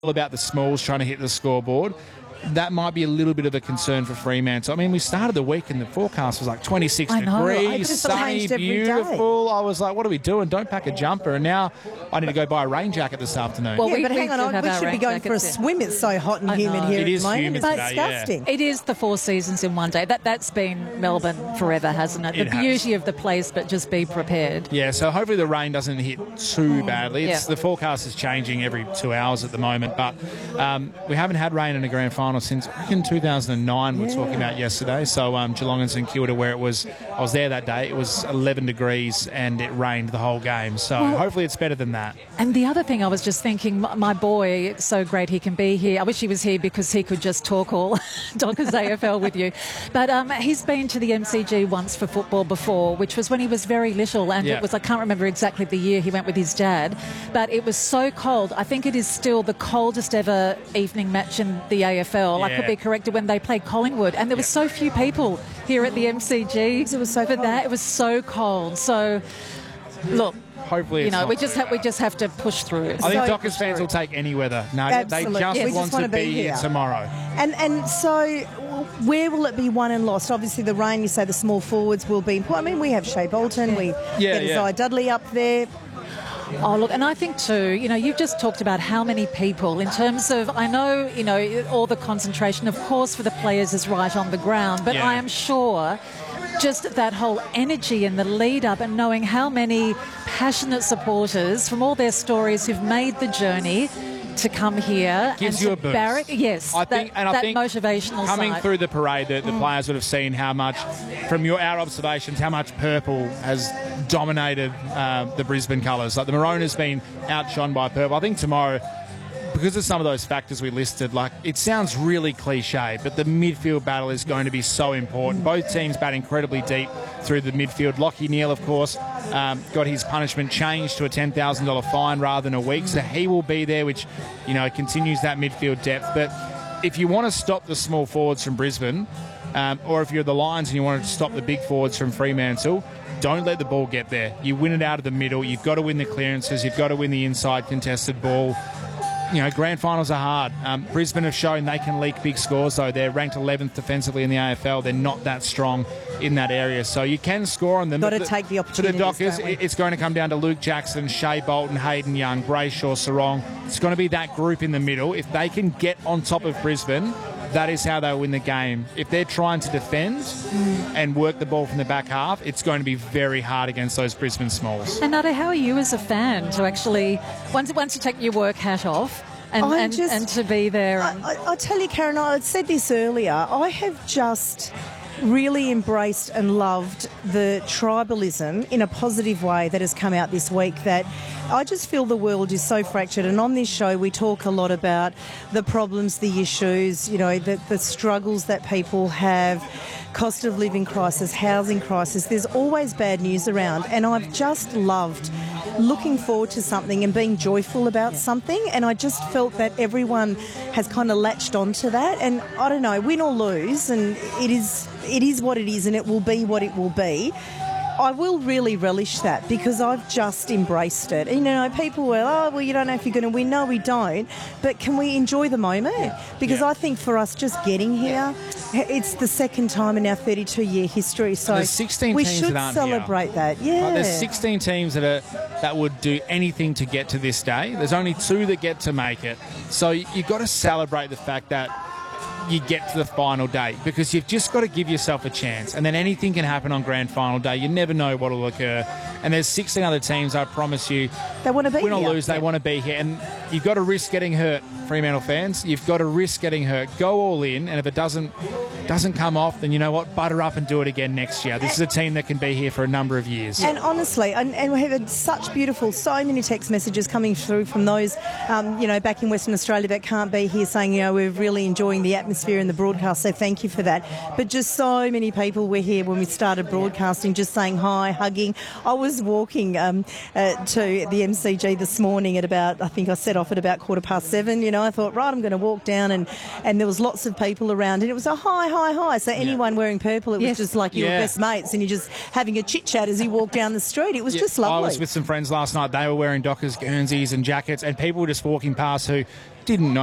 about the Smalls trying to hit the scoreboard. That might be a little bit of a concern for Fremantle. I mean, we started the week and the forecast was like 26 degrees, sunny, beautiful. I was like, what are we doing? Don't pack a jumper. And now I need to go buy a rain jacket this afternoon. Well, but hang on, we should be going for a swim. It's so hot and humid here at the moment. It's disgusting. It is the 4 seasons in one day. That's been Melbourne forever, hasn't it? The beauty of the place, but just be prepared. Yeah, so hopefully the rain doesn't hit too badly. The forecast is changing every 2 hours at the moment, but we haven't had rain in a grand final since in 2009 we were talking about yesterday. So Geelong and St Kilda, where it was, I was there that day, it was 11 degrees and it rained the whole game. So hopefully it's better than that. And the other thing I was just thinking, my boy, it's so great he can be here. I wish he was here because he could just talk all Dockers AFL with you. But he's been to the MCG once for football before, which was when he was very little, and it was, I can't remember exactly the year he went with his dad, but it was so cold. I think it is still the coldest ever evening match in the AFL. I could be corrected, when they played Collingwood, and there were so few people here at the MCG. It was so cold. It was so cold. So, look, hopefully, we just have to push through. I think Dockers fans will take any weather. No, absolutely. They just want to be here tomorrow. And so, where will it be won and lost? Obviously, the rain. You say the small forwards will be important. I mean, we have Shea Bolton. We get Isaiah Dudley up there. Oh, look, and I think too, you've just talked about how many people in terms of, I know, all the concentration, of course, for the players is right on the ground, but I am sure just that whole energy in the lead up and knowing how many passionate supporters from all their stories who've made the journey to come here gives and you to a boost. I think motivational coming side. through the parade, the players would have seen how much, from our observations, how much purple has dominated the Brisbane colours. Like the maroon has been outshone by purple. I think tomorrow, because of some of those factors we listed, like it sounds really cliche, but the midfield battle is going to be so important. Both teams bat incredibly deep through the midfield. Lachie Neale, of course, got his punishment changed to a $10,000 fine rather than a week, so he will be there, which continues that midfield depth. But if you want to stop the small forwards from Brisbane, or if you're the Lions and you want to stop the big forwards from Fremantle, don't let the ball get there. You win it out of the middle. You've got to win the clearances. You've got to win the inside contested ball. Grand finals are hard. Brisbane have shown they can leak big scores, though. They're ranked 11th defensively in the AFL. They're not that strong in that area. So you can score on them. Got to take the opportunity. For the Dockers, it's going to come down to Luke Jackson, Shea Bolton, Hayden Young, Brayshaw, Sarong. It's going to be that group in the middle. If they can get on top of Brisbane, that is how they'll win the game. If they're trying to defend and work the ball from the back half, it's going to be very hard against those Brisbane Smalls. And Nada, how are you as a fan to actually, once you take your work hat off and to be there? I tell you, Karen, I said this earlier, I have just really embraced and loved the tribalism in a positive way that has come out this week, that I just feel the world is so fractured. And on this show we talk a lot about the problems, the issues, the struggles that people have, cost of living crisis, housing crisis. There's always bad news around, and I've just loved looking forward to something and being joyful about something, and I just felt that everyone has kind of latched onto that. And I don't know, win or lose, and it is what it is, and it will be what it will be. I will really relish that because I've just embraced it. People were, you don't know if you're going to win. No, we don't. But can we enjoy the moment? Because I think for us just getting here, it's the second time in our 32-year history. So there's 16 we teams should that aren't celebrate here. that. Yeah. There's 16 teams that would do anything to get to this day. There's only 2 that get to make it. So you've got to celebrate the fact that you get to the final day, because you've just got to give yourself a chance, and then anything can happen on grand final day. You never know what will occur, and there's 16 other teams, I promise you, they want to be win or lose, they want to be here, and you've got to risk getting hurt. Fremantle fans, you've got to risk getting hurt. Go all in, and if it doesn't come off, then you know what, butter up and do it again next year. This is a team that can be here for a number of years. And honestly, and we have had so many text messages coming through from those back in Western Australia that can't be here, saying we're really enjoying the atmosphere and the broadcast, so thank you for that. But just so many people were here when we started broadcasting, just saying hi, hugging. I was was walking to the MCG this morning at about, I think I set off at about 7:15. You know, I thought, right, I'm going to walk down, and there was lots of people around, and it was a high. So anyone wearing purple, it was just like you were best mates, and you're just having a chit chat as you walk down the street. It was just lovely. I was with some friends last night. They were wearing Dockers, Guernseys, and jackets, and people were just walking past who didn't know